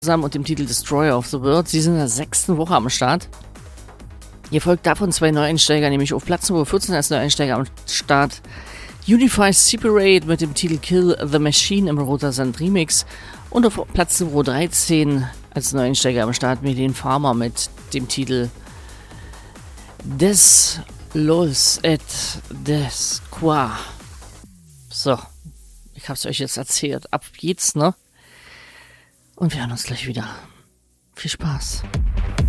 zusammen und dem Titel Destroyer of the World. Sie sind in der 6. Woche am Start. Hier folgt davon 2 Neueinsteiger, nämlich auf Platz Nummer 14 als Neueinsteiger am Start Unify Separate mit dem Titel Kill the Machine im Roter Sand Remix und auf Platz Nummer 13 als Neueinsteiger am Start Medin Farmer mit dem Titel Des Los et des Qua. So, ich hab's euch jetzt erzählt. Ab geht's, ne? Und wir hören uns gleich wieder. Viel Spaß.